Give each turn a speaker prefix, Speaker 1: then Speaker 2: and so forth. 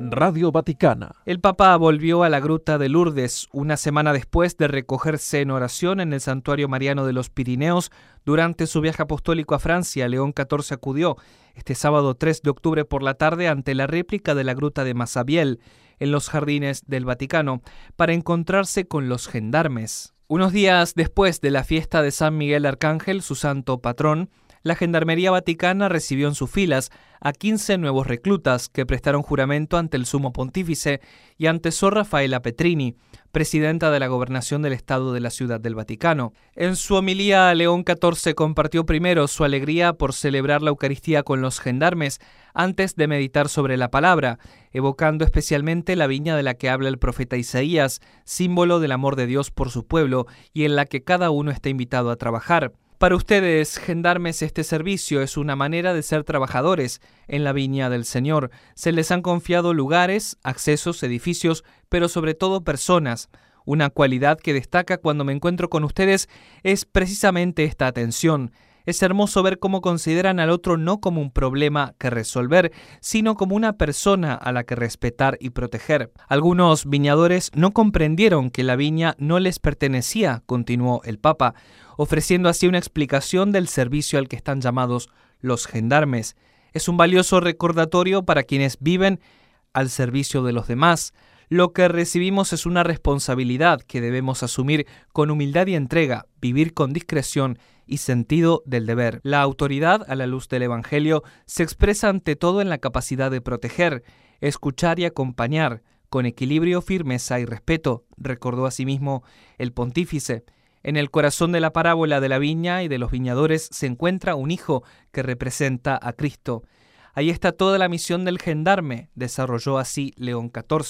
Speaker 1: Radio Vaticana.
Speaker 2: El Papa volvió a la Gruta de Lourdes una semana después de recogerse en oración en el Santuario Mariano de los Pirineos. Durante su viaje apostólico a Francia, León XIV acudió este sábado 3 de octubre por la tarde ante la réplica de la Gruta de Massabielle, en los jardines del Vaticano, para encontrarse con los gendarmes. Unos días después de la fiesta de San Miguel Arcángel, su santo patrón, la Gendarmería Vaticana recibió en sus filas a 15 nuevos reclutas que prestaron juramento ante el Sumo Pontífice y ante Sor Rafaela Petrini, presidenta de la Gobernación del Estado de la Ciudad del Vaticano. En su homilía, León XIV compartió primero su alegría por celebrar la Eucaristía con los gendarmes antes de meditar sobre la palabra, evocando especialmente la viña de la que habla el profeta Isaías, símbolo del amor de Dios por su pueblo y en la que cada uno está invitado a trabajar. Para ustedes, gendarmes, este servicio es una manera de ser trabajadores en la viña del Señor. Se les han confiado lugares, accesos, edificios, pero sobre todo personas. Una cualidad que destaca cuando me encuentro con ustedes es precisamente esta atención. Es hermoso ver cómo consideran al otro no como un problema que resolver, sino como una persona a la que respetar y proteger. Algunos viñadores no comprendieron que la viña no les pertenecía, continuó el Papa, ofreciendo así una explicación del servicio al que están llamados los gendarmes. Es un valioso recordatorio para quienes viven al servicio de los demás. Lo que recibimos es una responsabilidad que debemos asumir con humildad y entrega, vivir con discreción y sentido del deber. La autoridad, a la luz del Evangelio, se expresa ante todo en la capacidad de proteger, escuchar y acompañar, con equilibrio, firmeza y respeto, recordó asimismo el pontífice. En el corazón de la parábola de la viña y de los viñadores se encuentra un hijo que representa a Cristo. Ahí está toda la misión del gendarme, desarrolló así León XIV.